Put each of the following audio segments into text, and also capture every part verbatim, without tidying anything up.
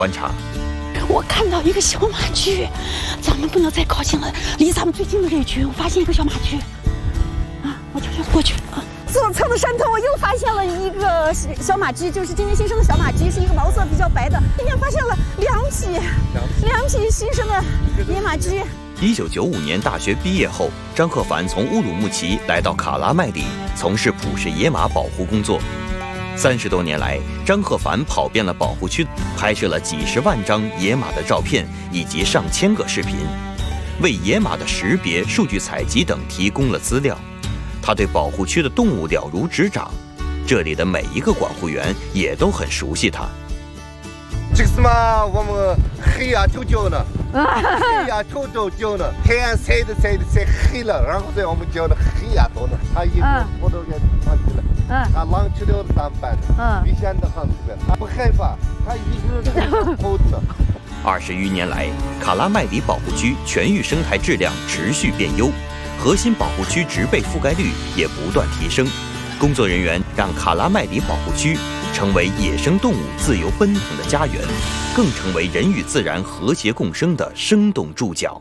观察。 我看到一个小马驹，咱们不能再靠近了，离咱们最近的这一区，我发现一个小马驹，啊，我悄悄过去啊。左侧的山头，我又发现了一个小马驹，就是今年新生的小马驹，是一个毛色比较白的。今天发现了两匹，两匹新生的野马驹。 一九九五年大学毕业后，张鹤帆从乌鲁木齐来到卡拉麦里，从事普氏野马保护工作。三十多年来，张鹤帆跑遍了保护区，拍摄了几十万张野马的照片以及上千个视频，为野马的识别、数据采集等提供了资料。他对保护区的动物了如指掌，这里的每一个管护员也都很熟悉他。 这个是嘛，我们黑呀头叫呢，黑呀头都叫呢，太阳晒的晒的晒黑了，然后在我们叫的黑呀头呢，他一个头都给上去了，嗯，他狼吃掉了当班的，嗯，危险的很这边，他不害怕，他一个头的。 二十余年来，卡拉麦里保护区全域生态质量持续变优，核心保护区植被覆盖率也不断提升。工作人员让卡拉麦里保护区成为野生动物自由奔腾的家园，更成为人与自然和谐共生的生动注脚。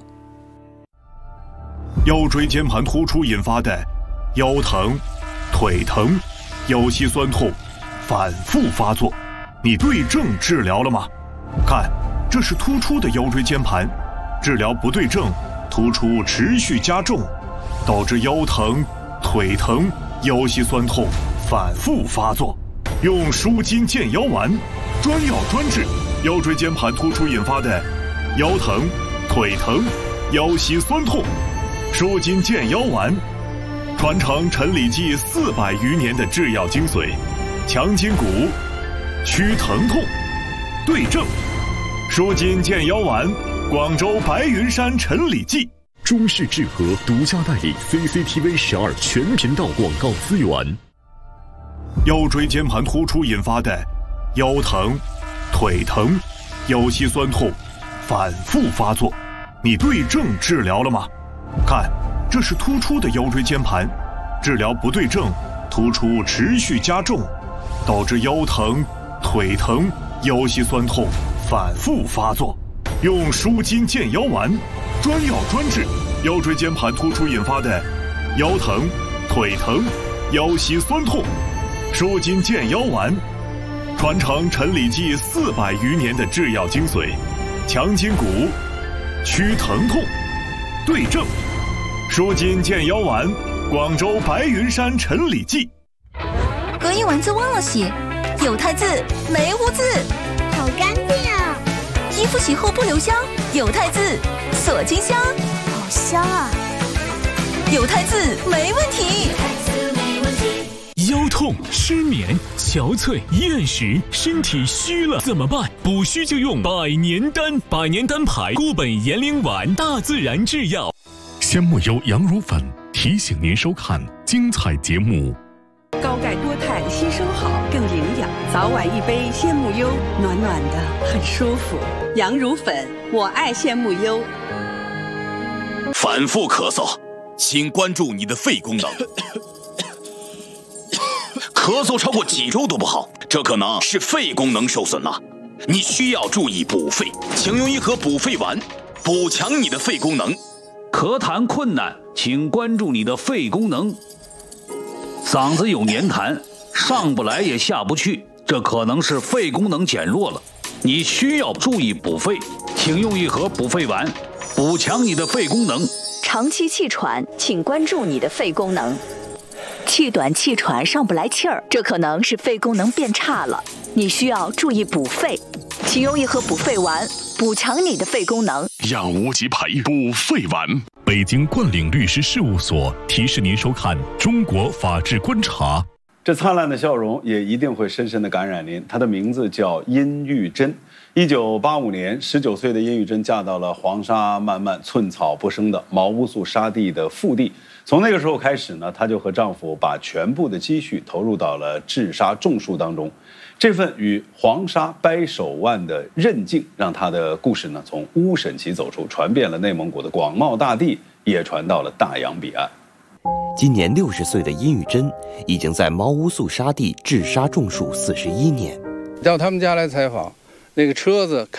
腰椎间盘突出引发的腰疼、腿疼、腰膝酸痛反复发作，你对症治疗了吗？看，这是突出的腰椎间盘，治疗不对症，突出持续加重，导致腰疼、腿疼、腰膝酸痛反复发作。用舒筋健腰丸，专药专治腰椎间盘突出引发的腰疼、腿疼、腰膝酸痛。舒筋健腰丸，传承陈李济四百余年的制药精髓，强筋骨，祛疼痛，对症。舒筋健腰丸，广州白云山陈李济。 中视智和独家代理 C C T V 十二全频道广告资源。 腰椎间盘突出引发的腰疼、腿疼、腰膝酸痛反复发作，你对症治疗了吗？看，这是突出的腰椎间盘，治疗不对症，突出持续加重，导致腰疼、腿疼、腰膝酸痛反复发作。用舒筋健腰丸，专药专治腰椎间盘突出引发的腰疼、腿疼、腰膝酸痛。舒筋健腰丸，传承陈李济四百余年的制药精髓，强筋骨，祛疼痛，对症。舒筋健腰丸，广州白云山陈李济。 隔夜丸子忘了洗，有汰渍没污渍， 好干净啊！ 衣服洗后不留香，有汰渍锁金香， 好香啊！ 有汰渍没问题。 腰痛、失眠、憔悴、厌食，身体虚了怎么办？补虚就用百年丹，百年丹牌固本延龄丸，大自然制药。鲜木优羊乳粉提醒您收看精彩节目。 高钙多肽吸收好，更营养。早晚一杯鲜木优，暖暖的，很舒服。羊乳粉，我爱鲜木优。 反复咳嗽，请关注你的肺功能。咳嗽超过几周都不好，这可能是肺功能受损了，你需要注意补肺，请用一盒补肺丸，补强你的肺功能。 咳痰困难，请关注你的肺功能。嗓子有黏痰，上不来也下不去，这可能是肺功能减弱了，你需要注意补肺，请用一盒补肺丸，补强你的肺功能。 长期气喘，请关注你的肺功能。气短气喘上不来气儿，这可能是肺功能变差了，你需要注意补肺，请用一盒补肺丸，补强你的肺功能。 养无极培补肺丸。北京冠岭律师事务所提示您收看中国法治观察。 这灿烂的笑容也一定会深深地感染您。她的名字叫殷玉珍。一九八五年，十九岁的殷玉珍嫁到了黄沙漫漫、寸草不生的毛乌素沙地的腹地。从那个时候开始呢，她就和丈夫把全部的积蓄投入到了治沙种树当中。这份与黄沙掰手腕的韧劲，让她的故事呢从乌沈旗走出，传遍了内蒙古的广袤大地，也传到了大洋彼岸。 今年六十岁的殷玉珍已经在毛乌素沙地治沙种树四十一年。 到他们家来采访， 那个车子